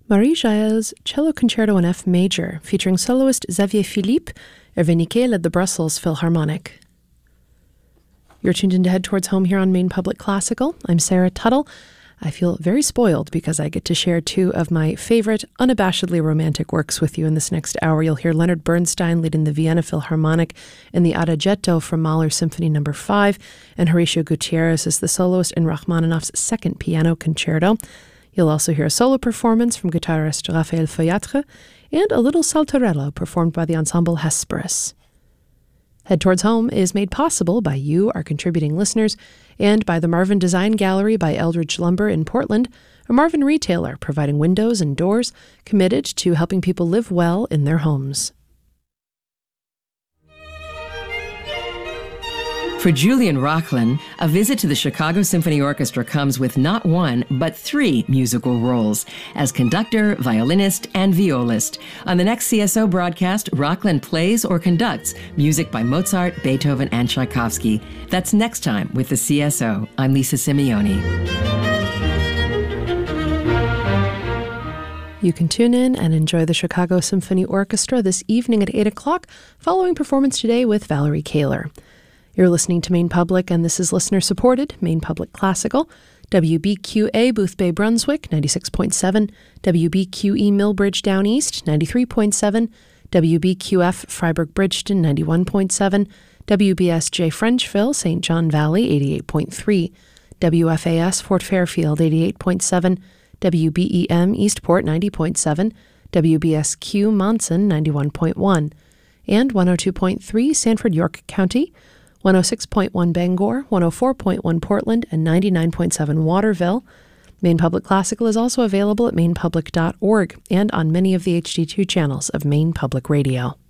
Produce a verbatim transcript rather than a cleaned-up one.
Marie Jael's Cello Concerto in F Major, featuring soloist Xavier Philippe, Erwin led the Brussels Philharmonic. You're tuned in to Head Towards Home here on Maine Public Classical. I'm Sarah Tuttle. I feel very spoiled because I get to share two of my favorite, unabashedly romantic works with you in this next hour. You'll hear Leonard Bernstein leading the Vienna Philharmonic in the Adagietto from Mahler Symphony Number five, and Horacio Gutierrez is the soloist in Rachmaninoff's second piano concerto. You'll also hear a solo performance from guitarist Raphael Feuillatre and a little saltarello performed by the ensemble Hesperus. Head Towards Home is made possible by you, our contributing listeners, and by the Marvin Design Gallery by Eldridge Lumber in Portland, a Marvin retailer providing windows and doors committed to helping people live well in their homes. For Julian Rochlin, a visit to the Chicago Symphony Orchestra comes with not one, but three musical roles as conductor, violinist, and violist. On the next C S O broadcast, Rochlin plays or conducts music by Mozart, Beethoven, and Tchaikovsky. That's next time with the C S O. I'm Lisa Simeoni. You can tune in and enjoy the Chicago Symphony Orchestra this evening at eight o'clock, following performance today with Valerie Kaler. You're listening to Maine Public, and this is listener-supported Maine Public Classical. W B Q A Boothbay Brunswick, ninety-six point seven. W B Q E Millbridge Down East, ninety-three point seven. W B Q F Freiburg Bridgeton, ninety-one point seven. W B S J Frenchville, Saint John Valley, eighty-eight point three. W F A S Fort Fairfield, eighty-eight point seven. W B E M Eastport, ninety point seven. W B S Q Monson, ninety-one point one. And one oh two point three Sanford York County, one oh six point one Bangor, one oh four point one Portland, and ninety-nine point seven Waterville. Maine Public Classical is also available at maine public dot org and on many of the H D two channels of Maine Public Radio.